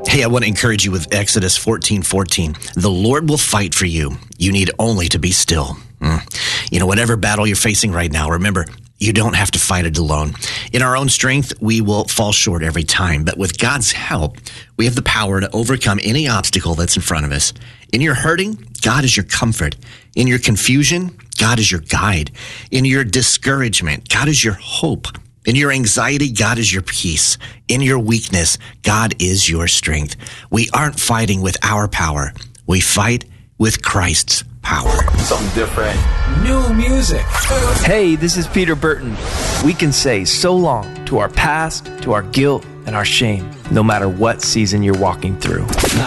Hey, I want to encourage you with Exodus 14:14. The Lord will fight for you. You need only to be still. Whatever battle you're facing right now, remember, you don't have to fight it alone. In our own strength, we will fall short every time. But with God's help, we have the power to overcome any obstacle that's in front of us. In your hurting, God is your comfort. In your confusion, God is your guide. In your discouragement, God is your hope. In your anxiety, God is your peace. In your weakness, God is your strength. We aren't fighting with our power. We fight with Christ's power. Something different. New music. Hey, this is Peter Burton. We can say so long to our past, to our guilt, and our shame, no matter what season you're walking through.